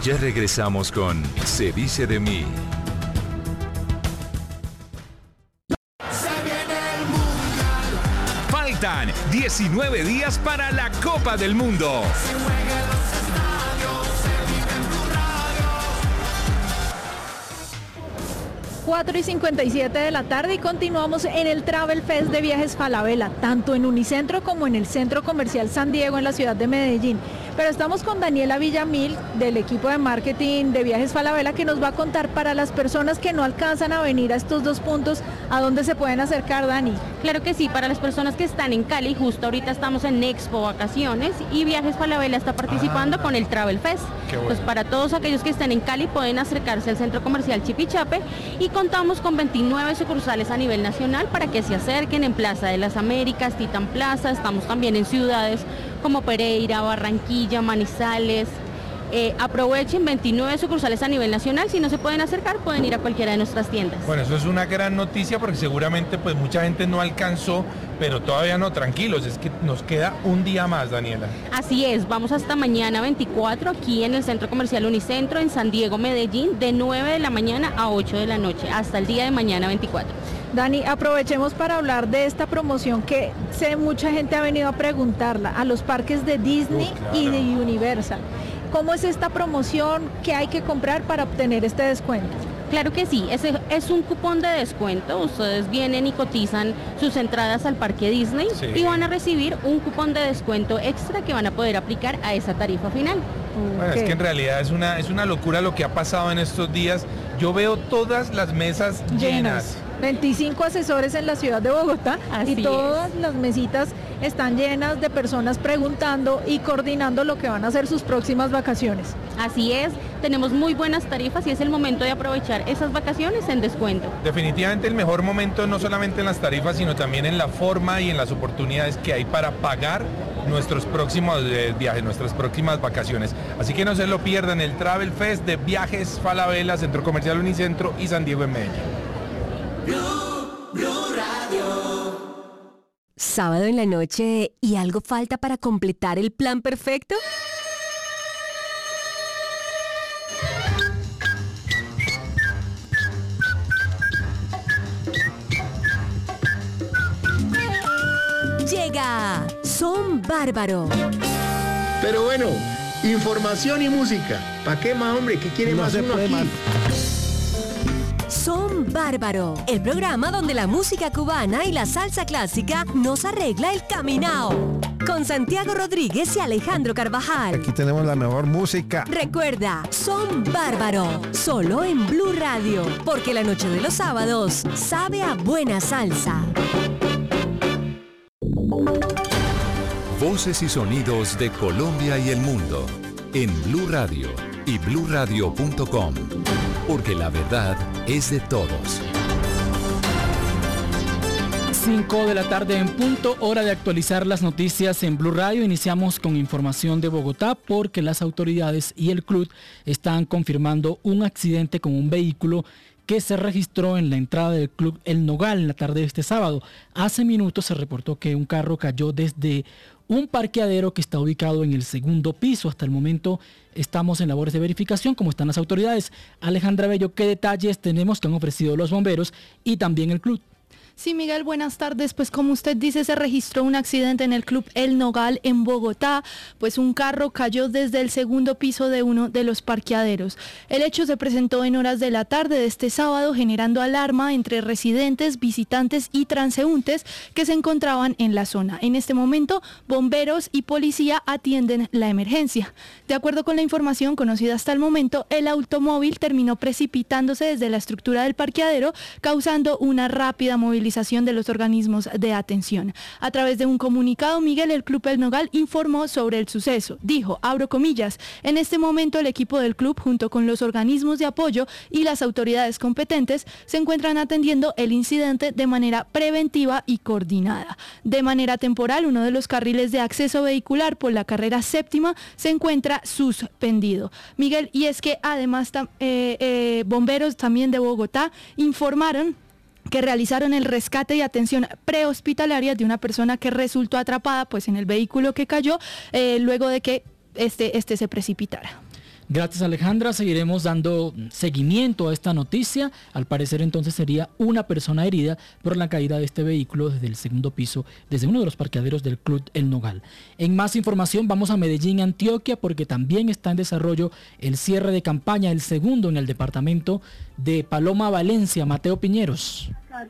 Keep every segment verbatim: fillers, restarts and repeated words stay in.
Ya regresamos con Se dice de mí. Faltan diecinueve días para la Copa del Mundo. cuatro y cincuenta y siete de la tarde y continuamos en el Travel Fest de Viajes Falabella, tanto en Unicentro como en el Centro Comercial San Diego en la ciudad de Medellín. Pero estamos con Daniela Villamil del equipo de marketing de Viajes Falabella, que nos va a contar para las personas que no alcanzan a venir a estos dos puntos, ¿a dónde se pueden acercar, Dani? Claro que sí, para las personas que están en Cali, justo ahorita estamos en Expo Vacaciones y Viajes Falabella está participando ah, con el Travel Fest. Qué bueno. Pues para todos aquellos que estén en Cali pueden acercarse al Centro Comercial Chipichape y contamos con veintinueve sucursales a nivel nacional para que se acerquen en Plaza de las Américas, Titán Plaza, estamos también en ciudades como Pereira, Barranquilla, Manizales. Eh, aprovechen veintinueve sucursales a nivel nacional, si no se pueden acercar pueden ir a cualquiera de nuestras tiendas. Bueno, eso es una gran noticia porque seguramente pues mucha gente no alcanzó, pero todavía no, tranquilos, es que nos queda un día más, Daniela. Así es, vamos hasta mañana veinticuatro aquí en el Centro Comercial Unicentro en San Diego, Medellín, de nueve de la mañana a ocho de la noche, hasta el día de mañana veinticuatro. Dani, aprovechemos para hablar de esta promoción que sé mucha gente ha venido a preguntarla, a los parques de Disney uh, claro. y de Universal. ¿Cómo es esta promoción? ¿Qué hay que comprar para obtener este descuento? Claro que sí, ese es un cupón de descuento, ustedes vienen y cotizan sus entradas al parque Disney sí. y van a recibir un cupón de descuento extra que van a poder aplicar a esa tarifa final. Bueno, okay. Es que en realidad es una, es una locura lo que ha pasado en estos días. Yo veo todas las mesas llenas. llenas. veinticinco asesores en la ciudad de Bogotá. Así y todas es. Las mesitas están llenas de personas preguntando y coordinando lo que van a ser sus próximas vacaciones. Así es, tenemos muy buenas tarifas y es el momento de aprovechar esas vacaciones en descuento. Definitivamente el mejor momento no solamente en las tarifas, sino también en la forma y en las oportunidades que hay para pagar nuestros próximos eh, viajes, nuestras próximas vacaciones. Así que no se lo pierdan, el Travel Fest de Viajes Falabella, Centro Comercial Unicentro y San Diego en Medellín. Blue, Blue Radio. Sábado en la noche y algo falta para completar el plan perfecto. Llega Son Bárbaro. Pero bueno, información y música. ¿Para qué más, hombre? ¿Qué quiere no más uno aquí? Más. Son Bárbaro, el programa donde la música cubana y la salsa clásica nos arregla el caminao. Con Santiago Rodríguez y Alejandro Carvajal. Aquí tenemos la mejor música. Recuerda, Son Bárbaro, solo en Blue Radio, porque la noche de los sábados sabe a buena salsa. Voces y sonidos de Colombia y el mundo en Blue Radio y blue radio punto com, porque la verdad es de todos. cinco de la tarde en punto, hora de actualizar las noticias en Blue Radio. Iniciamos con información de Bogotá porque las autoridades y el C L U D están confirmando un accidente con un vehículo que se registró en la entrada del Club El Nogal en la tarde de este sábado. Hace minutos se reportó que un carro cayó desde un parqueadero que está ubicado en el segundo piso. Hasta el momento estamos en labores de verificación, como están las autoridades. Alejandra Bello, ¿qué detalles tenemos que han ofrecido los bomberos y también el C L U D? Sí, Miguel, buenas tardes. Pues como usted dice, se registró un accidente en el Club El Nogal en Bogotá, pues un carro cayó desde el segundo piso de uno de los parqueaderos. El hecho se presentó en horas de la tarde de este sábado, generando alarma entre residentes, visitantes y transeúntes que se encontraban en la zona. En este momento, bomberos y policía atienden la emergencia. De acuerdo con la información conocida hasta el momento, el automóvil terminó precipitándose desde la estructura del parqueadero, causando una rápida movilización de los organismos de atención. A través de un comunicado, Miguel, el Club El Nogal informó sobre el suceso. Dijo, abro comillas, en este momento el equipo del club junto con los organismos de apoyo y las autoridades competentes se encuentran atendiendo el incidente de manera preventiva y coordinada. De manera temporal, uno de los carriles de acceso vehicular por la carrera séptima se encuentra suspendido. Miguel, y es que además eh, eh, bomberos también de Bogotá informaron que realizaron el rescate y atención prehospitalaria de una persona que resultó atrapada pues en el vehículo que cayó eh, luego de que este, este se precipitara. Gracias, Alejandra. Seguiremos dando seguimiento a esta noticia. Al parecer entonces sería una persona herida por la caída de este vehículo desde el segundo piso, desde uno de los parqueaderos del Club El Nogal. En más información vamos a Medellín, Antioquia, porque también está en desarrollo el cierre de campaña, el segundo en el departamento de Paloma Valencia. Mateo Piñeros.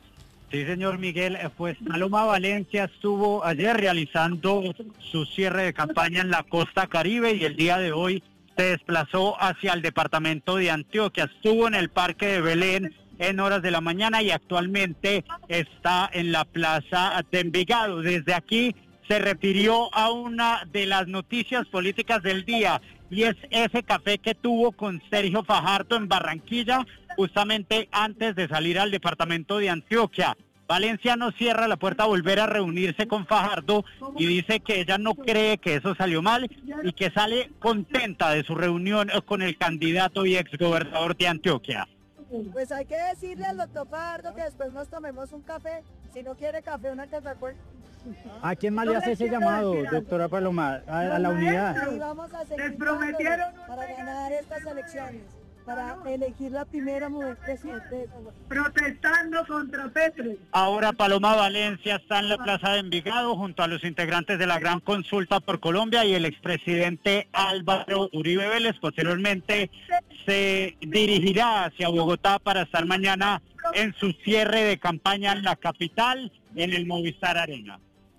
Sí, señor Miguel, pues Paloma Valencia estuvo ayer realizando su cierre de campaña en la costa Caribe y el día de hoy se desplazó hacia el departamento de Antioquia. Estuvo en el Parque de Belén en horas de la mañana y actualmente está en la Plaza de Envigado. Desde aquí se refirió a una de las noticias políticas del día y es ese café que tuvo con Sergio Fajardo en Barranquilla justamente antes de salir al departamento de Antioquia. Valencia no cierra la puerta a volver a reunirse con Fajardo y dice que ella no cree que eso salió mal y que sale contenta de su reunión con el candidato y exgobernador de Antioquia. Pues hay que decirle al doctor Fajardo que después nos tomemos un café. Si no quiere café, una Coca-Cola. ¿A quién más le hace ese llamado, doctora Paloma? A, a la unidad. Y vamos a seguir para ganar estas elecciones, para elegir la primera mujer presidente. Protestando contra Petro. Ahora Paloma Valencia está en la Plaza de Envigado junto a los integrantes de la Gran Consulta por Colombia y el expresidente Álvaro Uribe Vélez. Posteriormente se dirigirá hacia Bogotá para estar mañana en su cierre de campaña en la capital, en el Movistar Arena.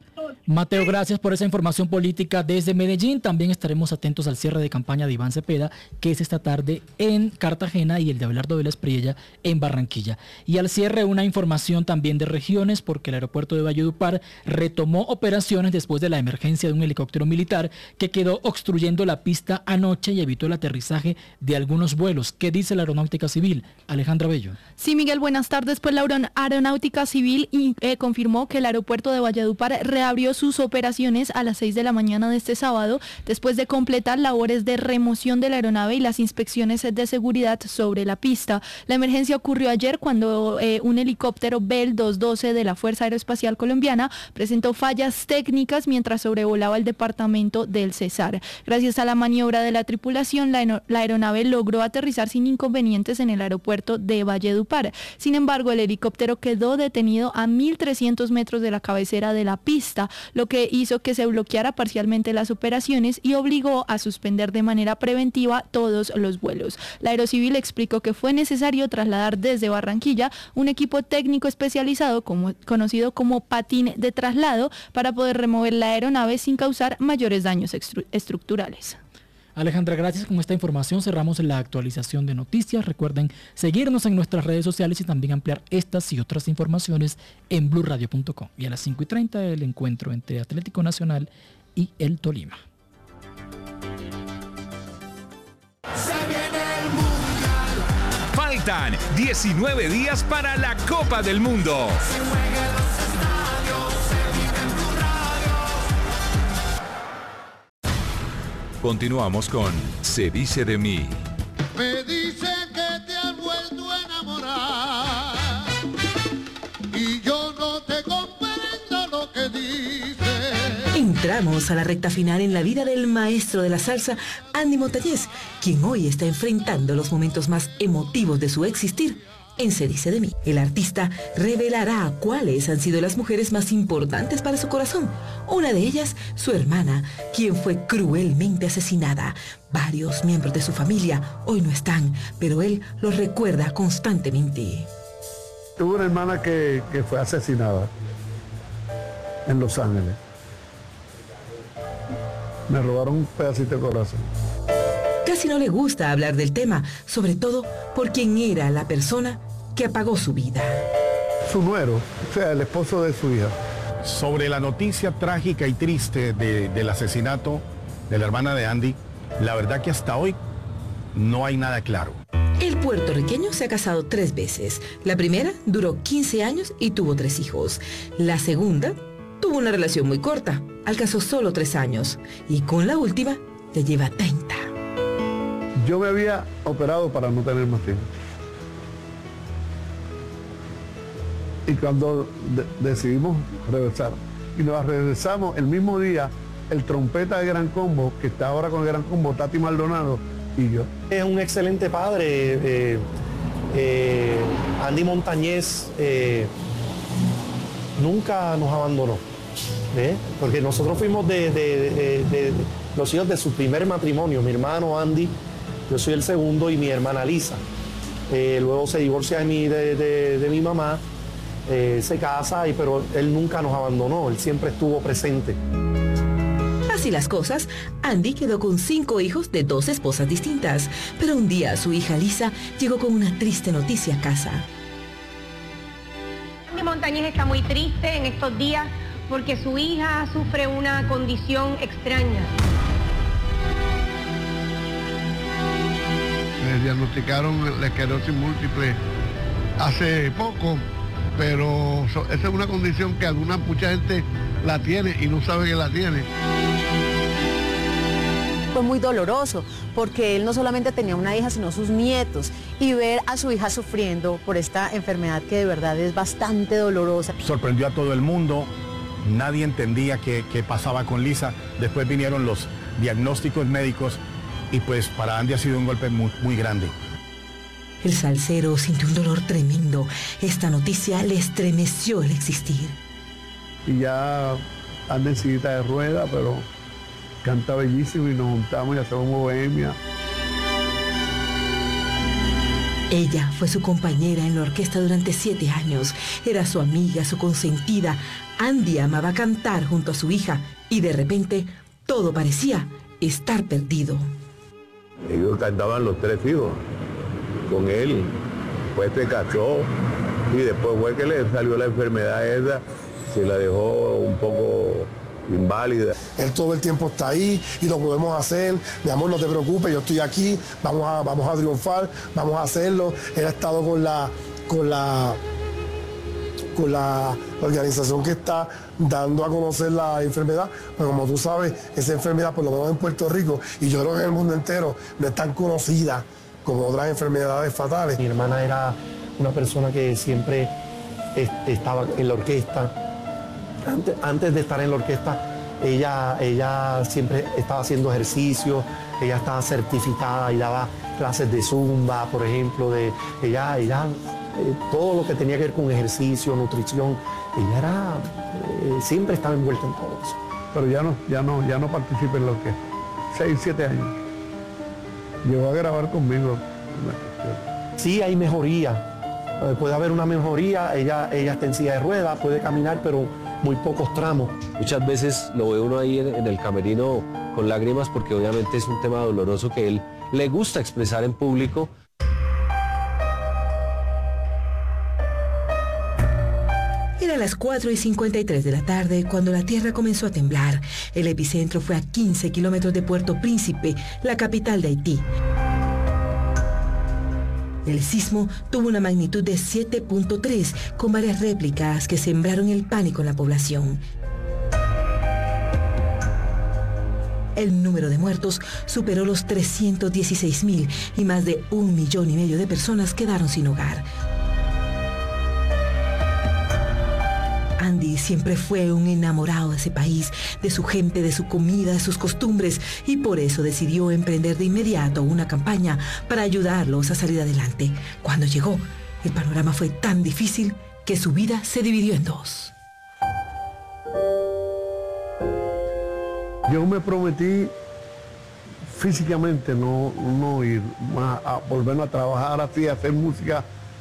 Mateo, gracias por esa información política desde Medellín. También estaremos atentos al cierre de campaña de Iván Cepeda, que es esta tarde en Cartagena, y el de Abelardo Vélez Priella en Barranquilla. Y al cierre, una información también de regiones, porque el aeropuerto de Valledupar retomó operaciones después de la emergencia de un helicóptero militar que quedó obstruyendo la pista anoche y evitó el aterrizaje de algunos vuelos. ¿Qué dice la Aeronáutica Civil? Alejandra Bello. Sí, Miguel, buenas tardes. Pues la Aeronáutica Civil eh, confirmó que el aeropuerto de Valledupar abrió sus operaciones a las seis de la mañana de este sábado, después de completar labores de remoción de la aeronave y las inspecciones de seguridad sobre la pista. La emergencia ocurrió ayer cuando eh, un helicóptero Bell doscientos doce de la Fuerza Aeroespacial Colombiana presentó fallas técnicas mientras sobrevolaba el departamento del Cesar. Gracias a la maniobra de la tripulación, la, la aeronave logró aterrizar sin inconvenientes en el aeropuerto de Valledupar. Sin embargo, el helicóptero quedó detenido a mil trescientos metros de la cabecera de la pista, lo que hizo que se bloqueara parcialmente las operaciones y obligó a suspender de manera preventiva todos los vuelos. La Aerocivil explicó que fue necesario trasladar desde Barranquilla un equipo técnico especializado como, conocido como patín de traslado para poder remover la aeronave sin causar mayores daños estructurales. Alejandra, gracias. Con esta información cerramos la actualización de noticias. Recuerden seguirnos en nuestras redes sociales y también ampliar estas y otras informaciones en blue radio punto com. Y a las cinco y treinta el encuentro entre Atlético Nacional y el Tolima. Faltan diecinueve días para la Copa del Mundo. Continuamos con Se dice de mí. Me dicen que te has vuelto a enamorar y yo no te comprendo lo que dices. Entramos a la recta final en la vida del maestro de la salsa, Andy Montañez, quien hoy está enfrentando los momentos más emotivos de su existir. En Se dice de mí, el artista revelará cuáles han sido las mujeres más importantes para su corazón. Una de ellas, su hermana, quien fue cruelmente asesinada. Varios miembros de su familia hoy no están, pero él los recuerda constantemente. Tuve una hermana que, que fue asesinada en Los Ángeles. Me robaron un pedacito de corazón. Casi no le gusta hablar del tema, sobre todo por quien era la persona que apagó su vida. Su nuero, o sea, el esposo de su hija. Sobre la noticia trágica y triste de, del asesinato de la hermana de Andy, la verdad que hasta hoy no hay nada claro. El puertorriqueño se ha casado tres veces. La primera duró quince años y tuvo tres hijos. La segunda tuvo una relación muy corta, alcanzó solo tres años. Y con la última ya lleva treinta. Yo me había operado para no tener más tiempo. Y cuando de- decidimos regresar, y nos regresamos el mismo día, el trompeta de Gran Combo, que está ahora con el Gran Combo, Tati Maldonado, y yo. Es un excelente padre. Eh, eh, Andy Montañez eh, nunca nos abandonó, ¿eh? Porque nosotros fuimos de, de, de, de los hijos de su primer matrimonio. Mi hermano Andy, yo soy el segundo, y mi hermana Lisa. Eh, luego se divorcia de mi, de, de, de mi mamá, eh, se casa, y, pero él nunca nos abandonó, él siempre estuvo presente. Así las cosas, Andy quedó con cinco hijos de dos esposas distintas, pero un día su hija Lisa llegó con una triste noticia a casa. Andy Montañez está muy triste en estos días porque su hija sufre una condición extraña. Me diagnosticaron la esclerosis múltiple hace poco, pero esa es una condición que alguna mucha gente la tiene y no sabe que la tiene. Fue muy doloroso porque él no solamente tenía una hija, sino sus nietos, y ver a su hija sufriendo por esta enfermedad que de verdad es bastante dolorosa. Sorprendió a todo el mundo, nadie entendía qué, qué pasaba con Lisa. Después vinieron los diagnósticos médicos y pues para Andy ha sido un golpe muy, muy grande. El salsero sintió un dolor tremendo. Esta noticia le estremeció el existir. Y ya anda en sillita de rueda, pero canta bellísimo y nos juntamos y hacemos bohemia. Ella fue su compañera en la orquesta durante siete años. Era su amiga, su consentida. Andy amaba cantar junto a su hija y de repente todo parecía estar perdido. Ellos cantaban los tres hijos con él, después se casó y después fue que le salió la enfermedad esa, se la dejó un poco inválida. Él todo el tiempo está ahí y lo podemos hacer. Mi amor, no te preocupes, yo estoy aquí, vamos a, vamos a triunfar, vamos a hacerlo. Él ha estado con la, con la, con la organización que está dando a conocer la enfermedad, pero como tú sabes, esa enfermedad, por lo menos en Puerto Rico, y yo creo que en el mundo entero, no es tan conocida como otras enfermedades fatales. Mi hermana era una persona que siempre estaba en la orquesta. Antes, antes de estar en la orquesta, ella, ella siempre estaba haciendo ejercicio, ella estaba certificada y daba clases de zumba, por ejemplo, de ella, ella eh, todo lo que tenía que ver con ejercicio, nutrición, ella era, eh, siempre estaba envuelta en todo eso. Pero ya no, ya no, ya no participa en la orquesta. Seis, siete años. Llegó a grabar conmigo. Sí, hay mejoría. Eh, puede haber una mejoría. Ella, ella está en silla de ruedas, puede caminar, pero muy pocos tramos. Muchas veces lo ve uno ahí en, en el camerino con lágrimas porque obviamente es un tema doloroso que él le gusta expresar en público. Era las cuatro y cincuenta y tres de la tarde cuando la tierra comenzó a temblar. El epicentro fue a quince kilómetros de Puerto Príncipe, la capital de Haití. El sismo tuvo una magnitud de siete punto tres, con varias réplicas que sembraron el pánico en la población. El número de muertos superó los trescientos dieciséis mil y más de un millón y medio de personas quedaron sin hogar. Andy siempre fue un enamorado de ese país, de su gente, de su comida, de sus costumbres, y por eso decidió emprender de inmediato una campaña para ayudarlos a salir adelante. Cuando llegó, el panorama fue tan difícil que su vida se dividió en dos. Yo me prometí físicamente no, no ir más a volvernos a trabajar así, a hacer música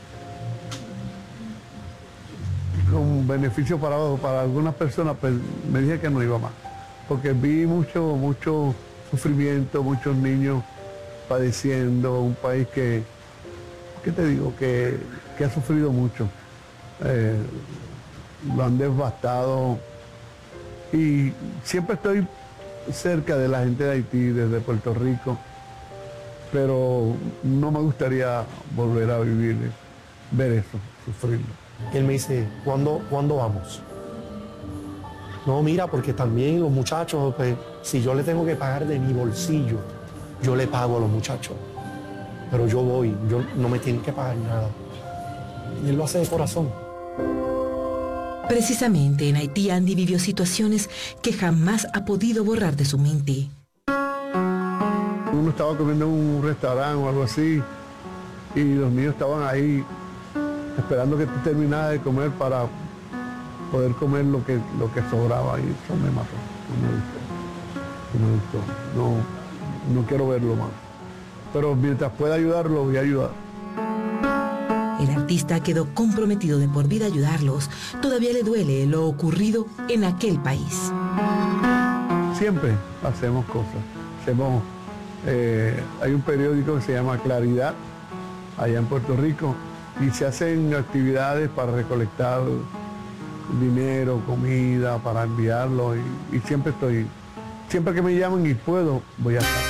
con beneficio para, para algunas personas, pues me dije que no iba más, porque vi mucho, mucho sufrimiento, muchos niños padeciendo, un país que, ¿qué te digo?, que, que ha sufrido mucho. Eh, lo han devastado y siempre estoy cerca de la gente de Haití, desde Puerto Rico, pero no me gustaría volver a vivir, ver eso, sufrirlo. Él me dice, ¿cuándo, ¿cuándo vamos? No, mira, porque también los muchachos, pues, si yo le tengo que pagar de mi bolsillo, yo le pago a los muchachos. Pero yo voy, yo no me tienen que pagar nada. Y él lo hace de corazón. Precisamente en Haití, Andy vivió situaciones que jamás ha podido borrar de su mente. uno estaba comiendo en un restaurante o algo así y los niños estaban ahí esperando que tú terminaras de comer para poder comer lo que, lo que sobraba y eso me mató, no me gustó, no me gustó, no, no quiero verlo más. Pero mientras pueda ayudarlo, voy a ayudar. El artista quedó comprometido de por vida a ayudarlos. Todavía le duele lo ocurrido en aquel país. Siempre hacemos cosas. Hacemos, eh, hay un periódico que se llama Claridad, allá en Puerto Rico, y se hacen actividades para recolectar dinero, comida, para enviarlo, y, y siempre estoy, siempre que me llamen y puedo, voy a estar.